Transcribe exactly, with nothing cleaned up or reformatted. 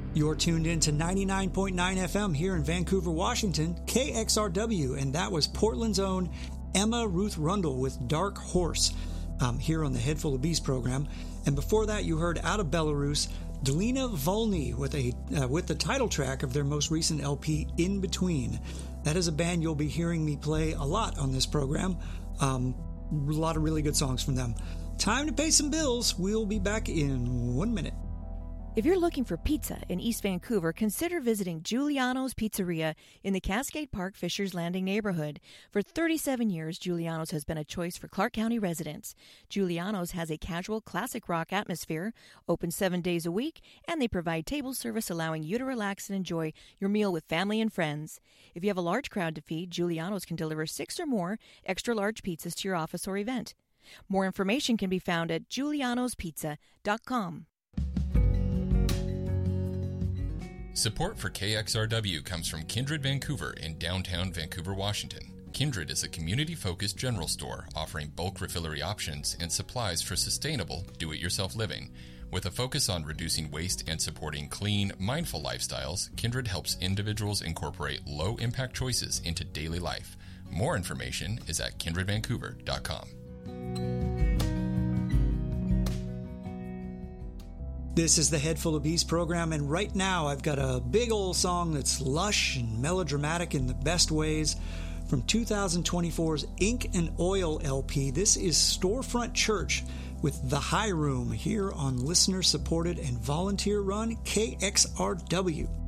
You're tuned in to ninety-nine point nine F M here in Vancouver, Washington, K X R W, and that was Portland's own Emma Ruth Rundle with Dark Horse um, here on the Head Full of Bees program. And before that, you heard out of Belarus, Delina Volny with a uh, with the title track of their most recent L P, In Between. That is a band you'll be hearing me play a lot on this program. Um, a lot of really good songs from them. Time to pay some bills. We'll be back in one minute. If you're looking for pizza in East Vancouver, consider visiting Giuliano's Pizzeria in the Cascade Park Fishers Landing neighborhood. For thirty-seven years, Giuliano's has been a choice for Clark County residents. Giuliano's has a casual classic rock atmosphere, open seven days a week, and they provide table service allowing you to relax and enjoy your meal with family and friends. If you have a large crowd to feed, Giuliano's can deliver six or more extra large pizzas to your office or event. More information can be found at giulianos pizza dot com. Support for K X R W comes from Kindred Vancouver in downtown Vancouver, Washington. Kindred is a community-focused general store offering bulk refillery options and supplies for sustainable, do-it-yourself living. With a focus on reducing waste and supporting clean, mindful lifestyles, Kindred helps individuals incorporate low-impact choices into daily life. More information is at kindred vancouver dot com. This is the Head Full of Bees program, and right now I've got a big old song that's lush and melodramatic in the best ways from two thousand twenty-four's Ink and Oil L P. This is Storefront Church with The High Room here on listener-supported and volunteer-run K X R W.